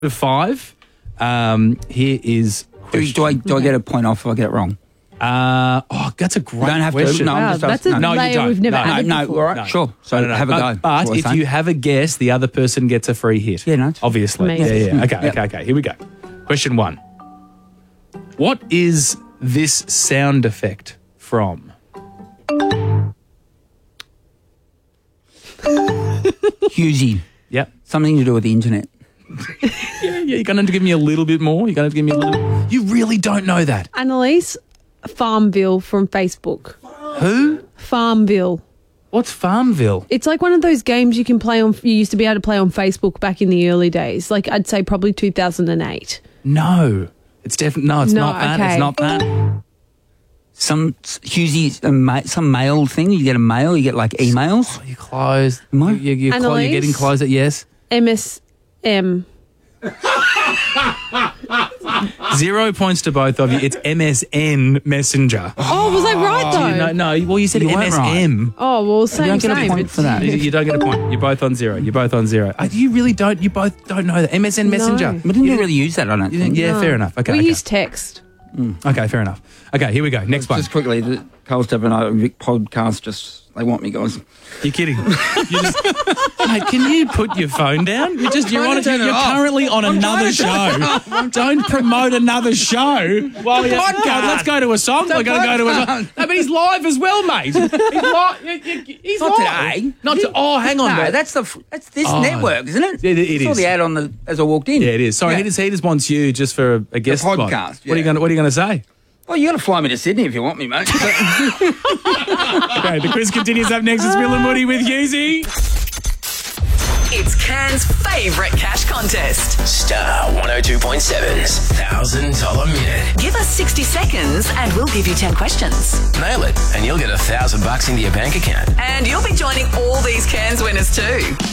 5. Here is... Do I get a point off if I get it wrong? That's a great You don't have question. to. No, I'm just that's a asking. No, you layer don't. we've never No, added No, before. all right, sure. So No. have a go. But That's what if I'm you saying. have a guess, the other person gets a free hit. Yeah, no, it's fine. Obviously. Amazing. Yeah. Okay. Here we go. Question 1. What is this sound effect from? Hughesy. Yep. Something to do with the internet. Yeah, you're going to give me a little bit more. You're going to give me a little... You really don't know that. Annalise, Farmville from Facebook. Who? Farmville. What's Farmville? It's like one of those games you can play on. You used to be able to play on Facebook back in the early days. Like I'd say probably 2008. No. It's definitely... No, it's not that. okay. It's not that. Some Hughesy, some mail thing. You get a mail. You get like emails. You close. Am I? You're Annalise? getting closer, yes. MSM. 0 points to both of you. It's MSN Messenger. Oh, was I right though? No. Well, you said You weren't MSM. Oh, well, same. don't get a same. point for that. You don't get a point. You're both on 0. You really don't. You both don't know that. MSN Messenger. We didn't really use that, I don't think. Yeah, fair enough. Okay. We okay. use text. Okay, fair enough. Okay, here we go. Next one. Just quickly, the Carl Steph and I Vic podcast, they want me, guys. You're kidding. Mate, can you put your phone down? You're currently on another show. Don't promote another show. Well, podcast. Let's go to a song. We're going to go to a song. No, but he's live as well, mate. He's live. He's Not live. today. Hang on. No, mate. that's this network, isn't it? It I saw is. the ad as I walked in. Yeah, it is. Sorry, Yeah. he just wants you just for a guest spot. podcast, What are you yeah. going to say? Well, you got to fly me to Sydney if you want me, mate. Okay, the quiz continues up next. It's Bill and Woody with Yuzi. It's Can's favourite cash contest. Star 102.7's $1,000 minute. Give us 60 seconds and we'll give you 10 questions. Nail it, and you'll get $1,000 into your bank account. And you'll be joining all these Can's winners too.